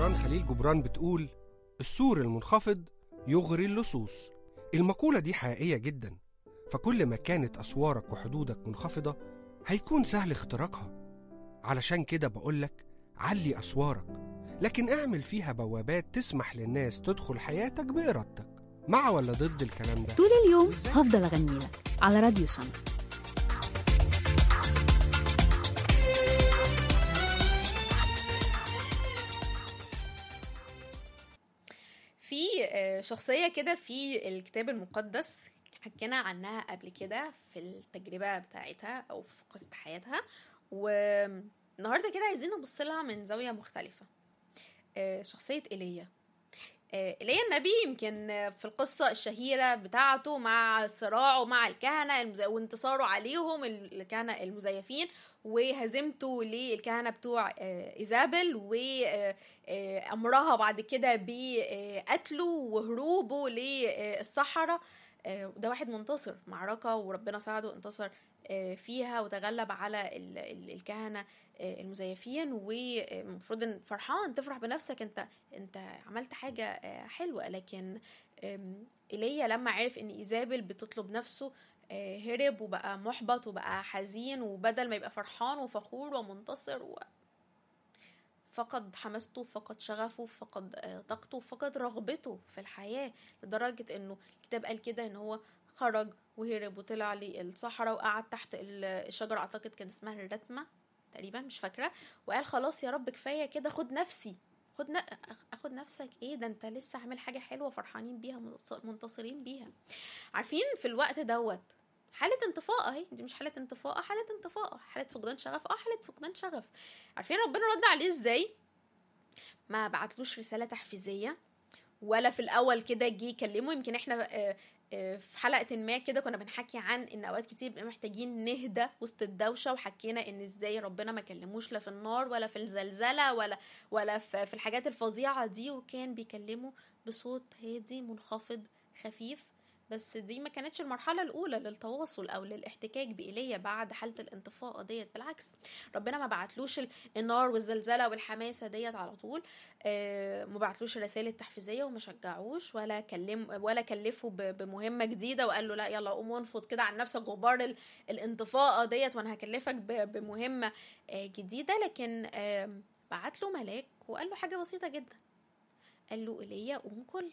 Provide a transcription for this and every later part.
جبران خليل جبران بتقول: السور المنخفض يغري اللصوص. المقولة دي حقيقية جدا، فكل ما كانت أسوارك وحدودك منخفضة هيكون سهل اختراقها. علشان كده بقولك علي أسوارك، لكن اعمل فيها بوابات تسمح للناس تدخل حياتك بإرادتك. مع ولا ضد الكلام ده؟ طول اليوم هفضل أغني لك على راديو سما. في شخصية كده في الكتاب المقدس حكينا عنها قبل كده في التجربة بتاعتها أو في قصة حياتها، والنهاردة كده عايزين نبص لها من زاوية مختلفة. شخصية إيليا. إيليا النبي يمكن في القصة الشهيرة بتاعته مع صراعه مع الكهنة وانتصاره عليهم الكهنة المزيفين وهزمته للكهنة بتوع إيزابل وأمرها بعد كده بقتله وهروبه للصحراء. ده واحد منتصر معركة وربنا ساعده انتصر فيها وتغلب على الكهنة المزيفين، ومفروض ان فرحان تفرح بنفسك، انت عملت حاجة حلوة. لكن إيليا لما عرف ان إيزابل بتطلب نفسه هرب وبقى محبط وبقى حزين، وبدل ما يبقى فرحان وفخور ومنتصر فقد حماسته، فقد شغفه، فقد طاقته، فقد رغبته في الحياة، لدرجة انه الكتاب قال كده ان هو خرج وهرب وطلع للصحراء وقعد تحت الشجرة، اعتقد كان اسمها الرتمة تقريبا مش فاكرة، وقال خلاص يا رب كفاية كده، خد نفسي، اخد نفسك ايه ده، انت لسه عامل حاجة حلوة فرحانين بيها منتصرين بيها. عارفين في الوقت دوت حالة انطفاء اهي، دي مش حالة انطفاء، حالة انطفاء، حالة فقدان شغف، حالة فقدان شغف. عارفين ربنا رد عليه ازاي؟ ما بعتلوش رسالة تحفيزية، ولا في الاول كده جه يكلمه. يمكن احنا في حلقة ما كده كنا بنحكي عن ان اوقات كتير بنبقى محتاجين نهدى وسط الدوشة، وحكينا ان ازاي ربنا ما كلموش لا في النار ولا في الزلزلة ولا في الحاجات الفظيعة دي، وكان بيكلمه بصوت هادي منخفض خفيف. بس دي ما كانتش المرحلة الأولى للتواصل أو للاحتكاك بإيليا بعد حالة الانطفاء ديت. بالعكس، ربنا ما بعتلوش النار والزلزلة والحماسة ديت على طول، ما بعتلوش الرسائل التحفيزية وما شجعوش ولا كلفه بمهمة جديدة وقال له لا يلا قوم وانفض كده عن نفسك غبار الانطفاء ديت وأنا هكلفك بمهمة جديدة. لكن بعت له ملاك وقال له حاجة بسيطة جدا، قال له إيليا قوم كل.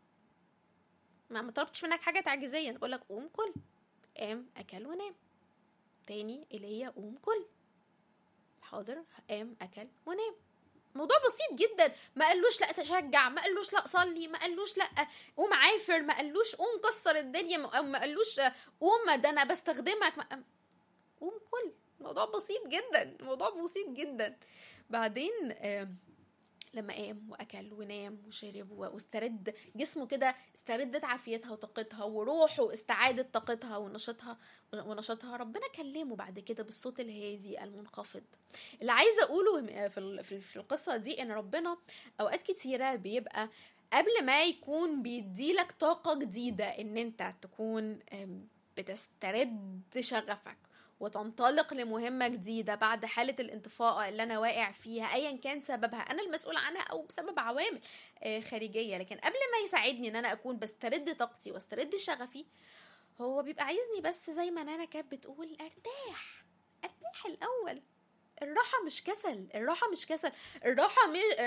ما طلبتش منك حاجة تعجيزية، انا بقولك قوم كل. قام اكل ونام. تاني إيليا قوم كل. حاضر، قام اكل ونام. موضوع بسيط جدا، ما قالوش لا تشجع، ما قالوش لا صلي، ما قالوش لا قوم عافر، ما قالوش قوم كسر الدنيا، ما قالوش قوم ده انا بستخدمك، قوم كل. موضوع بسيط جدا، موضوع بسيط جدا. بعدين لما قام واكل ونام وشرب واسترد جسمه كده، استردت عافيتها وطاقتها، وروحه استعادت طاقتها ونشاطها، ربنا كلمه بعد كده بالصوت الهادي المنخفض. اللي عايزه اقوله في القصه دي ان ربنا اوقات كتيره بيبقى قبل ما يكون بيديلك طاقه جديده ان انت تكون بتسترد شغفك وتنطلق لمهمة جديدة بعد حالة الانطفاء اللي أنا واقع فيها، أيا كان سببها، أنا المسؤول عنها أو بسبب عوامل خارجية. لكن قبل ما يساعدني أن أنا أكون بسترد طاقتي واسترد شغفي، هو بيبقى عايزني بس زي ما نانا كانت بتقول أرتاح الأول. الراحة مش كسل، الراحة مش كسل، الراحة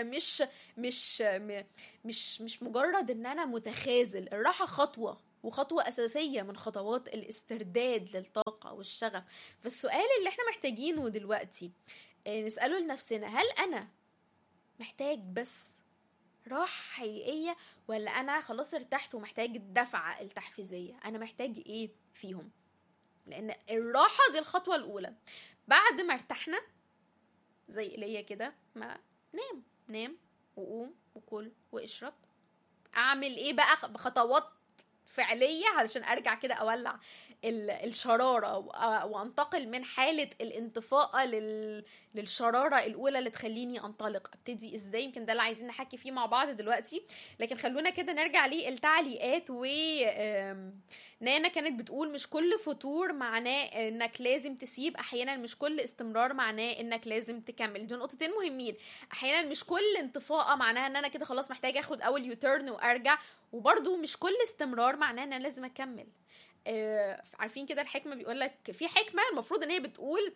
مش مجرد ان انا متخاذل. الراحة خطوة أساسية من خطوات الاسترداد للطاقة والشغف. فالسؤال اللي احنا محتاجينه دلوقتي نسأله لنفسنا، هل أنا محتاج بس راحة حقيقية، ولا أنا خلاص ارتحت ومحتاج الدفعة التحفيزية؟ أنا محتاج إيه فيهم؟ لأن الراحة دي الخطوة الأولى. بعد ما ارتحنا زي إيليا كده، ما نام وقوم وكل واشرب. أعمل إيه بقى بخطوات فعلية علشان ارجع كده اولع الشرارة وانتقل من حالة الانطفاءة للشرارة الاولى اللي تخليني انطلق. ابتدي ازاي؟ يمكن ده اللي عايزين نحكي فيه مع بعض دلوقتي. لكن خلونا كده نرجع للتعليقات. و نانا كانت بتقول مش كل فتور معناه انك لازم تسيب، احيانا مش كل استمرار معناه انك لازم تكمل. دول نقطتين مهمين. احيانا مش كل انطفاءة معناها ان انا كده خلاص محتاجه اخد اول يوتيرن وارجع، وبرضو مش كل استمرار معناه ان انا لازم اكمل. عارفين كده الحكمة بيقولك، في حكمة المفروض ان هي بتقول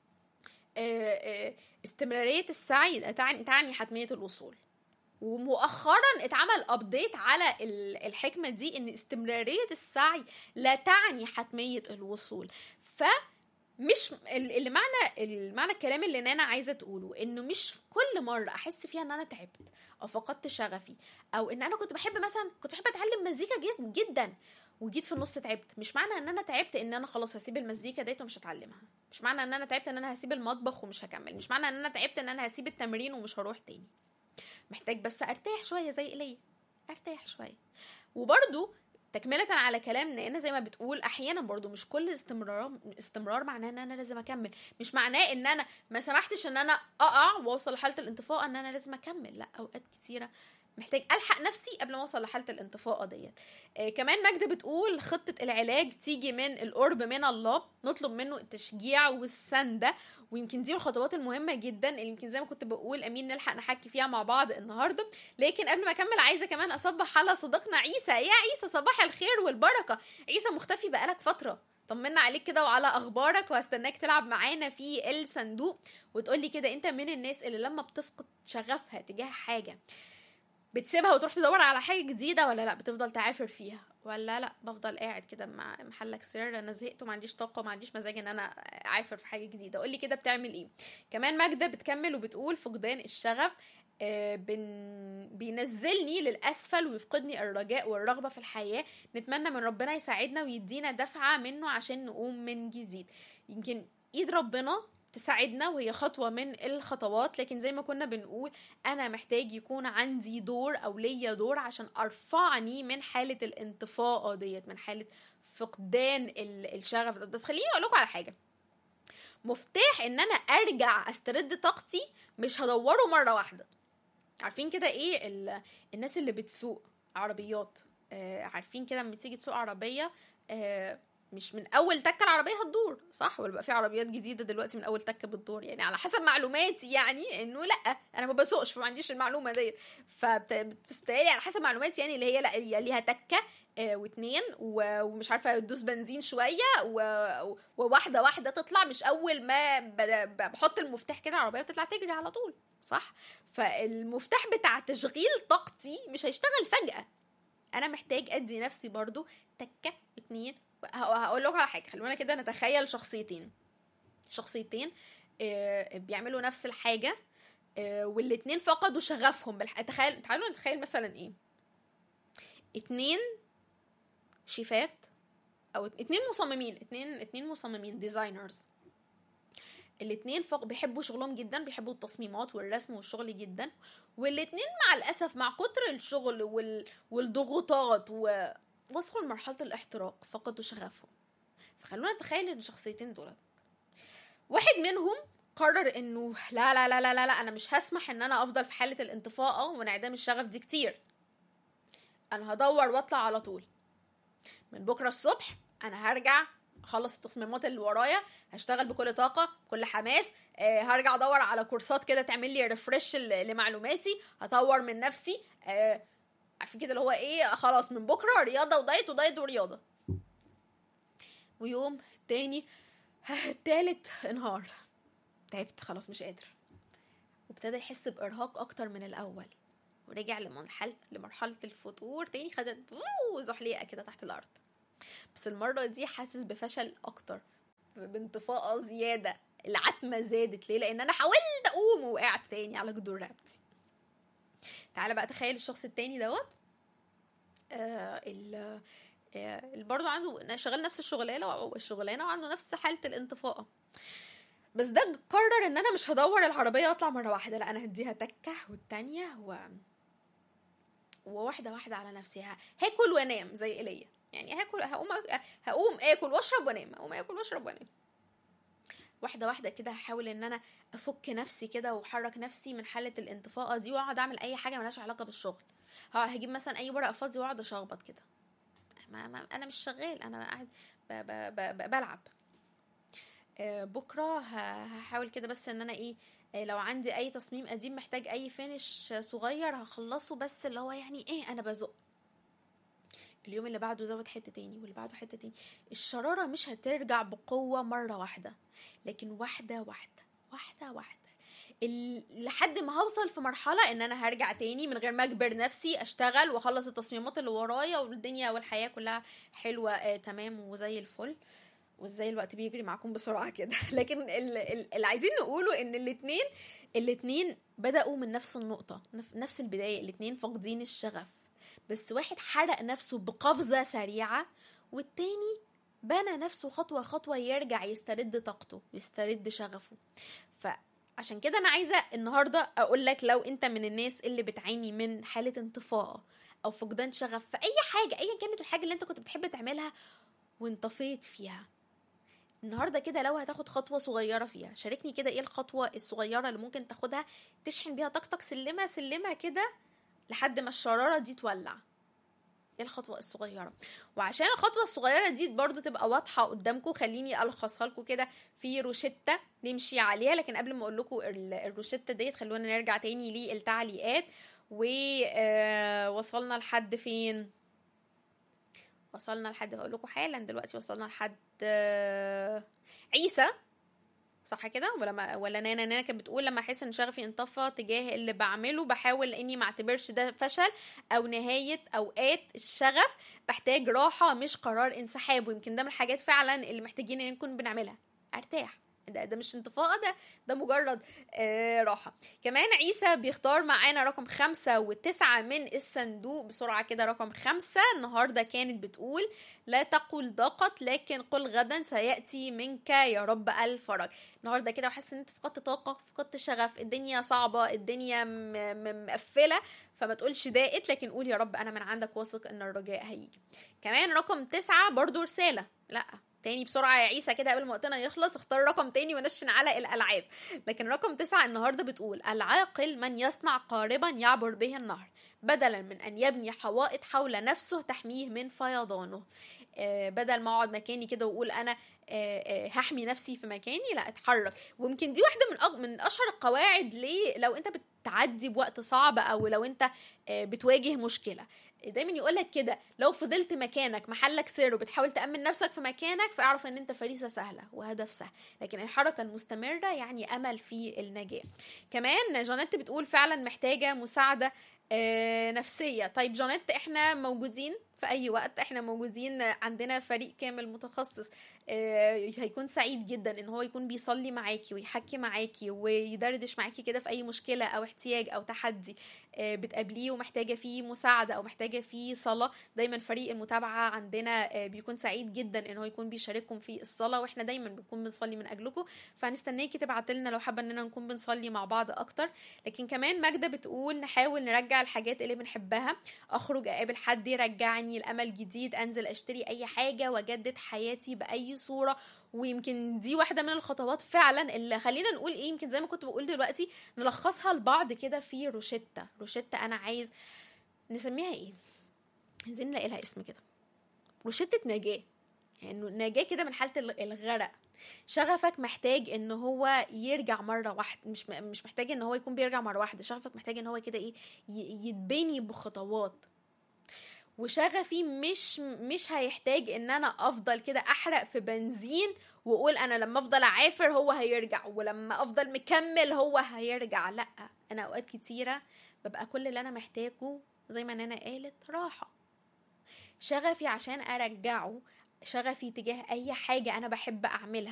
استمرارية السعي تعني حتمية الوصول. ومؤخرا اتعمل ابديت على الحكمة دي، ان استمرارية السعي لا تعني حتمية الوصول. مش المعنى الكلام اللي انا عايزه تقوله انه مش كل مره احس فيها ان انا تعبت او فقدت شغفي، او ان انا كنت بحب اتعلم مزيكا جدا وجيت في النص تعبت، مش معنى ان انا تعبت ان انا خلاص هسيب المزيكا ديت ومش هتعلمها. مش معنى ان انا تعبت ان انا هسيب المطبخ ومش هكمل. مش معنى ان انا تعبت ان انا هسيب التمرين ومش هروح تاني. محتاج بس ارتاح شويه، زي ايليا ارتاح شويه. وبرضو تكملة على كلامنا، انا زي ما بتقول احيانا برضو مش كل استمرار معناه ان انا لازم اكمل. مش معناه ان انا ما سمحتش ان انا اقع واوصل لحالة الانطفاء ان انا لازم اكمل. لا، اوقات كتيرة محتاج الحق نفسي قبل ما اوصل لحالة الانطفاء ديت. كمان ماجدة بتقول خطة العلاج تيجي من القرب من الله، نطلب منه التشجيع والسندة. ويمكن دي الخطوات المهمة جدا اللي يمكن زي ما كنت بقول امين نلحق نحكي فيها مع بعض النهاردة. لكن قبل ما اكمل عايزة كمان اصبح على صديقنا عيسى. يا عيسى صباح الخير والبركة. عيسى مختفي بقالك فترة، طمنا عليك كده وعلى اخبارك، وهستناك تلعب معانا في الصندوق وتقولي كده انت من الناس اللي لما بتفقد شغفها تجاه حاجة بتسيبها وتروح تدور على حاجة جديدة، ولا لا بتفضل تعافر فيها، ولا لا بفضل قاعد كده مع محلك سر انا زهقت وما عنديش طاقة وما عنديش مزاج ان انا اعافر في حاجة جديدة. قولي كده بتعمل ايه. كمان ماجدة بتكمل وبتقول فقدان الشغف بينزلني للأسفل ويفقدني الرجاء والرغبة في الحياة. نتمنى من ربنا يساعدنا ويدينا دفعة منه عشان نقوم من جديد. يمكن ايد ربنا تساعدنا وهي خطوة من الخطوات، لكن زي ما كنا بنقول أنا محتاج يكون عندي دور أو ليا دور عشان أرفعني من حالة الانطفاء ديت، من حالة فقدان الشغف. بس خليني أقول لكم على حاجة، مفتاح إن أنا أرجع أسترد طاقتي مش هدوره مرة واحدة. عارفين كده إيه الناس اللي بتسوق عربيات، عارفين كده لما تيجي تسوق عربية مش من اول تكه العربيه هتدور، صح؟ ولا بقى في عربيات جديده دلوقتي من اول تكه بتدور؟ يعني على حسب معلوماتي يعني انه لا، انا ما بسوقش فما عنديش المعلومه ديت. فبتستاهلي على حسب معلوماتي يعني اللي هي لا ليها تكه واتنين ومش عارفه تدوس بنزين شويه وواحده واحده تطلع، مش اول ما بحط المفتاح كده العربيه بتطلع تجري على طول، صح؟ فالمفتاح بتاع تشغيل طاقتي مش هيشتغل فجاه. انا محتاج ادي نفسي برضو تكه اتنين. هقول لكم على حاجه، خلونا كده نتخيل شخصيتين بيعملوا نفس الحاجه والاتنين فقدوا شغفهم تعالوا نتخيل مثلا ايه، 2 شيفات او 2 مصممين، اتنين مصممين ديزاينرز. الاتنين بيحبوا شغلهم جدا، بيحبوا التصميمات والرسم والشغل جدا، والاتنين مع الاسف مع كتر الشغل والضغوطات وصلوا لمرحلة الاحتراق، فقدوا شغفهم. فخلونا نتخيل ان الشخصيتين دول واحد منهم قرر انه لا لا لا لا لا انا مش هسمح ان انا افضل في حالة الانطفاء وانعدام الشغف دي كتير، انا هدور واطلع على طول. من بكرة الصبح انا هرجع اخلص التصميمات اللي ورايا، هشتغل بكل طاقة بكل حماس، هرجع ادور على كورسات كده تعمل لي ريفرش لمعلوماتي، هطور من نفسي. عارفين كده اللي هو ايه، خلاص من بكرة رياضة ودايت ورياضة. ويوم تاني التالت انهار، تعبت خلاص مش قادر، وابتدى يحس بإرهاق اكتر من الاول، ورجع لمرحلة الفتور تاني، خدت زحليقة كده تحت الارض. بس المرة دي حاسس بفشل اكتر، بانطفاء زيادة، العتمة زادت. ليه؟ لان انا حاولت اقوم وقعت تاني على جدور رقبتي. تعالى بقى تخيل الشخص التاني دوت اللي برضو عنده شغال نفس الشغلانة وعنده نفس حالة الانطفاء، بس ده قرر ان انا مش هدور العربية واطلع مرة واحدة، لا انا هديها تكة والتانية وواحده واحده على نفسي. هاكل وانام زي ايليا، يعني هقوم اكل واشرب وانام، اقوم اكل واشرب وانام. واحده واحده كده هحاول ان انا افك نفسي كده واحرك نفسي من حاله الانطفاءه دي، واقعد اعمل اي حاجه ملهاش علاقه بالشغل. هجيب مثلا اي ورقه فاضيه واقعد اشخبط كده، انا مش شغال، انا قاعد بلعب. بكره هحاول كده بس ان انا ايه، لو عندي اي تصميم قديم محتاج اي فينش صغير هخلصه، بس اللي هو يعني ايه، انا بزق. اليوم اللي بعده زود حته تاني، واللي بعده حته تاني. الشراره مش هترجع بقوه مره واحده، لكن واحده واحده واحده واحده، لحد ما هوصل في مرحله ان انا هرجع تاني من غير ما اجبر نفسي اشتغل واخلص التصميمات اللي ورايا، والدنيا والحياه كلها حلوه تمام وزي الفل. وازاي الوقت بيجري معاكم بسرعه كده. لكن اللي عايزين نقوله ان الاتنين بدأوا من نفس النقطه، نفس البدايه. الاتنين فاقدين الشغف، بس واحد حرق نفسه بقفزه سريعه، والتاني بنى نفسه خطوه خطوه يرجع يسترد طاقته يسترد شغفه. فعشان كده انا عايزه النهارده اقول لك، لو انت من الناس اللي بتعاني من حاله انطفاء او فقدان شغف في اي حاجه، ايا كانت الحاجه اللي انت كنت بتحب تعملها وانطفيت فيها، النهارده كده لو هتاخد خطوه صغيره فيها، شاركني كده ايه الخطوه الصغيره اللي ممكن تاخدها تشحن بيها طاقتك سلمه سلمه كده لحد ما الشراره دي تولع. ايه الخطوه الصغيره؟ وعشان الخطوه الصغيره دي برضو تبقى واضحه قدامكم، خليني الخصها لكم كده في روشته نمشي عليها. لكن قبل ما اقول لكم الروشته ديت، خلونا نرجع تاني للتعليقات. ووصلنا لحد فين؟ وصلنا لحد، هقول لكم حالا دلوقتي، وصلنا لحد عيسى، صح كده؟ ولا نانا كانت بتقول لما احس ان شغفي انطفى تجاه اللي بعمله بحاول اني ما اعتبرش ده فشل او نهايه اوقات الشغف، بحتاج راحه مش قرار انسحاب. ويمكن ده من الحاجات فعلا اللي محتاجين ان نكون بنعملها، ارتاح. ده مش انطفاء، ده مجرد راحة. كمان عيسى بيختار معانا رقم 5 و9 من الصندوق بسرعة كده. رقم 5 النهاردة كانت بتقول: لا تقل ضاقت لكن قل غدا سيأتي منك يا رب الفرج. النهاردة كده وحس ان انت فقدت طاقة، فقدت شغف، الدنيا صعبة، الدنيا مقفلة، فما تقولش ضاقت، لكن قول يا رب انا من عندك واثق ان الرجاء هيجي. كمان رقم 9 برضو رسالة، لا تاني بسرعة يا عيسى كده قبل ما وقتنا يخلص، اختار رقم تاني ونشن على الألعاب. لكن رقم 9 النهاردة بتقول: العاقل من يصنع قاربا يعبر به النهر بدلا من أن يبني حوائط حول نفسه تحميه من فيضانه. بدل ما اقعد مكاني كده واقول انا هحمي نفسي في مكاني، لا اتحرك. ويمكن دي واحدة من اشهر القواعد ليه لو انت بتعدي بوقت صعب او لو انت بتواجه مشكلة. دايما يقولك كده: لو فضلت مكانك محلك سر وبتحاول تأمن نفسك في مكانك، فاعرف ان انت فريسة سهلة وهدف سهل، لكن الحركة المستمرة يعني امل في النجاة. كمان جانيت بتقول: فعلا محتاجة مساعدة نفسية. طيب جانيت، احنا موجودين في اي وقت، احنا موجودين، عندنا فريق كامل متخصص هيكون سعيد جدا ان هو يكون بيصلي معاكي ويحكي معاكي ويدردش معاكي كده في اي مشكلة او احتياج او تحدي بتقابليه ومحتاجة فيه مساعدة او محتاجة فيه صلاة. دايما فريق المتابعة عندنا بيكون سعيد جدا ان هو يكون بيشارككم في الصلاة، واحنا دايما بنكون بنصلي من اجلكم، فهنستناكي تبعتلنا لو حابة اننا نكون بنصلي مع بعض اكتر. لكن كمان ماجدة بتقول: نحاول نرجع الحاجات اللي بنحبها، اخرج اقابل حد يرجعني الامل جديد، انزل اشتري اي حاجة واجدد حياتي باي صورة. ويمكن دي واحدة من الخطوات فعلا اللي خلينا نقول ايه، يمكن زي ما كنت بقول دلوقتي نلخصها لبعض كده في روشتة. انا عايز نسميها ايه، عايزين نلاقي لها اسم كده، روشتة نجاة. يعني نجاة كده من حالة الغرق. شغفك محتاج ان هو يرجع مرة واحدة، مش محتاج ان هو يكون بيرجع مرة واحدة، شغفك محتاج ان هو كده ايه، يتبني بخطوات. وشغفي مش هيحتاج ان انا افضل كده احرق في بنزين واقول انا لما افضل اعافر هو هيرجع، ولما افضل مكمل هو هيرجع. لا، انا اوقات كتيرة ببقى كل اللي انا محتاجه زي ما نانا قالت راحة. شغفي عشان ارجعه، شغفي تجاه اي حاجة انا بحب اعملها